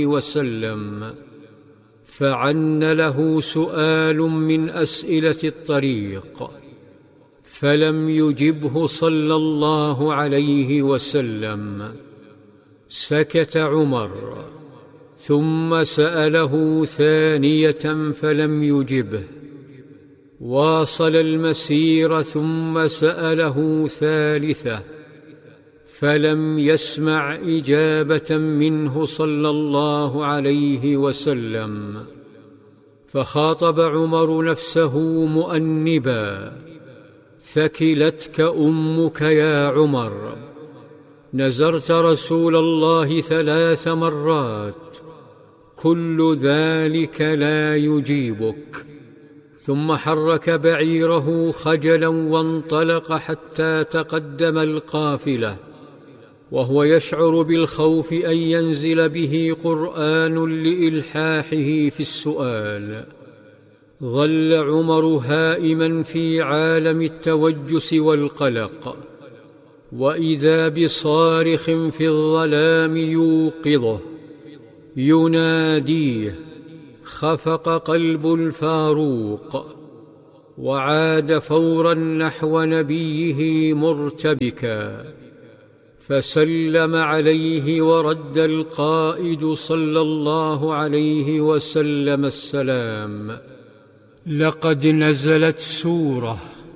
وسلم، فعن له سؤال من أسئلة الطريق، فلم يجبه صلى الله عليه وسلم. سكت عمر، ثم سأله ثانية فلم يجبه. واصل المسير، ثم سأله ثالثة، فلم يسمع إجابة منه صلى الله عليه وسلم. فخاطب عمر نفسه مؤنبا: ثكلتك أمك يا عمر، نزرت رسول الله 3 مرات، كل ذلك لا يجيبك. ثم حرك بعيره خجلا وانطلق حتى تقدم القافلة، وهو يشعر بالخوف أن ينزل به قرآن لإلحاحه في السؤال. ظل عمر هائما في عالم التوجس والقلق، وإذا بصارخ في الظلام يوقظه يناديه. خفق قلب الفاروق، وعاد فورا نحو نبيه مرتبكا، فسلم عليه ورد القائد صلى الله عليه وسلم السلام. لقد نزلت سورة،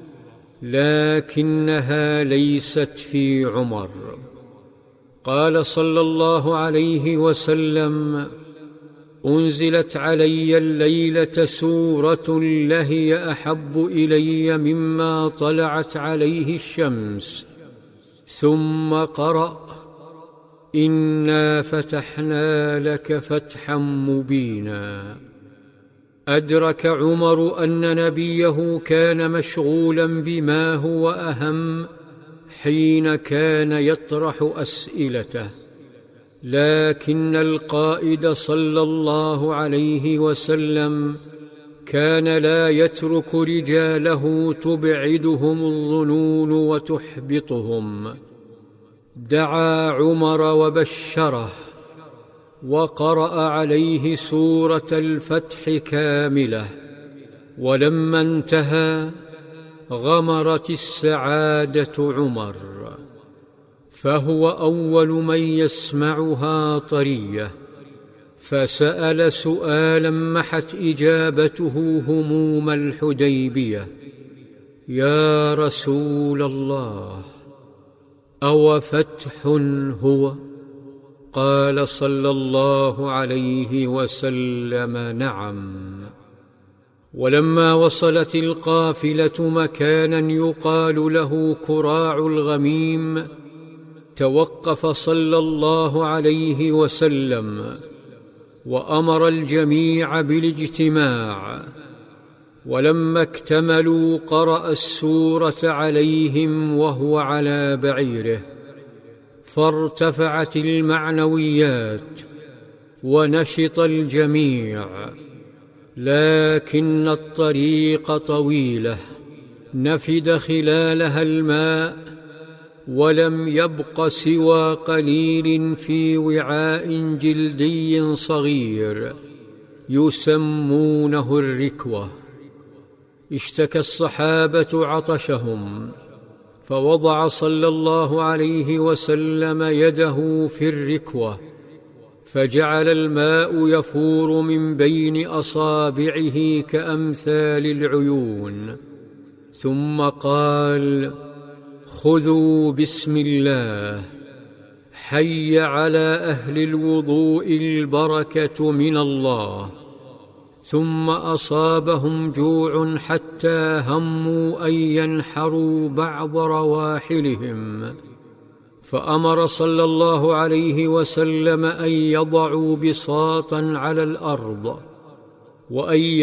لكنها ليست في عمر. قال صلى الله عليه وسلم: أنزلت علي الليلة سورة لهي أحب إلي مما طلعت عليه الشمس. ثم قرأ: إنا فتحنا لك فتحا مبينا. أدرك عمر أن نبيه كان مشغولا بما هو أهم حين كان يطرح أسئلته، لكن القائد صلى الله عليه وسلم كان لا يترك رجاله تبعدهم الظنون وتحبطهم. دعا عمر وبشره، وقرأ عليه سورة الفتح كاملة، ولما انتهى غمرت السعادة عمر، فهو أول من يسمعها طرية. فسأل سؤالا محت إجابته هموم الحديبية: يا رسول الله، أو فتح هو؟ قال صلى الله عليه وسلم: نعم. ولما وصلت القافلة مكانا يقال له كراع الغميم، توقف صلى الله عليه وسلم وأمر الجميع بالاجتماع. ولما اكتملوا قرأ السورة عليهم وهو على بعيره، فارتفعت المعنويات ونشط الجميع. لكن الطريق طويلة، نفد خلالها الماء، ولم يبق سوى قليل في وعاء جلدي صغير يسمونه الركوة. اشتكى الصحابة عطشهم، فوضع صلى الله عليه وسلم يده في الركوة، فجعل الماء يفور من بين أصابعه كأمثال العيون، ثم قال: خذوا بسم الله، حي على أهل الوضوء البركة من الله. ثم أصابهم جوع حتى هموا أن ينحروا بعض رواحلهم، فأمر صلى الله عليه وسلم أن يضعوا بساطا على الأرض، وأن